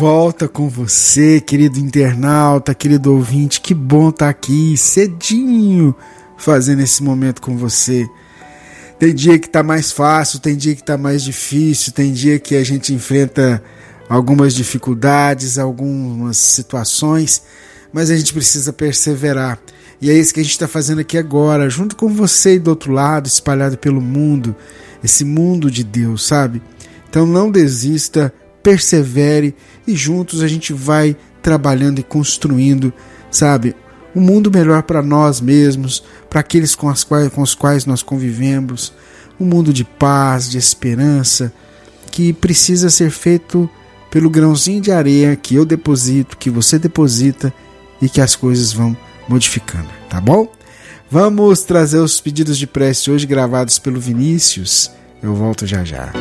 volta com você, querido internauta, querido ouvinte. Que bom estar aqui cedinho fazendo esse momento com você. Tem dia que tá mais fácil, tem dia que tá mais difícil, tem dia que a gente enfrenta algumas dificuldades, algumas situações, mas a gente precisa perseverar. E é isso que a gente está fazendo aqui agora, junto com você e do outro lado, espalhado pelo mundo, esse mundo de Deus, sabe? Então não desista, persevere e juntos a gente vai trabalhando e construindo, sabe? Um mundo melhor para nós mesmos, para aqueles com os quais nós convivemos, um mundo de paz, de esperança, que precisa ser feito pelo grãozinho de areia que eu deposito, que você deposita e que as coisas vão modificando, tá bom? Vamos trazer os pedidos de prece hoje gravados pelo Vinícius. Eu volto já já.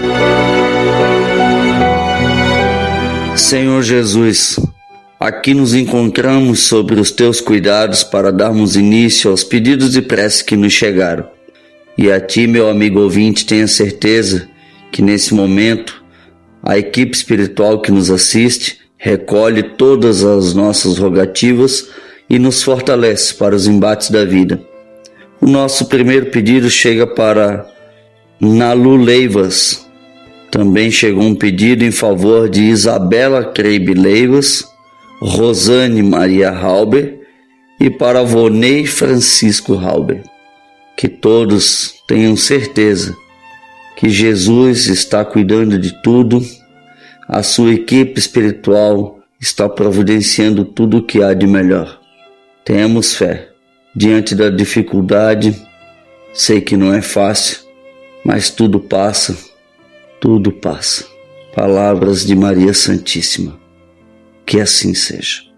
Senhor Jesus, aqui nos encontramos sobre os teus cuidados para darmos início aos pedidos de prece que nos chegaram. E a ti, meu amigo ouvinte, tenha certeza que nesse momento a equipe espiritual que nos assiste recolhe todas as nossas rogativas e nos fortalece para os embates da vida. O nosso primeiro pedido chega para Nalu Leivas. Também chegou um pedido em favor de Isabela Creibe Leivas, Rosane Maria Halber e para Vonei Francisco Halber. Que todos tenham certeza que Jesus está cuidando de tudo, a sua equipe espiritual está providenciando tudo o que há de melhor. Tenhamos fé. Diante da dificuldade, sei que não é fácil, mas tudo passa, tudo passa. Palavras de Maria Santíssima. Que assim seja.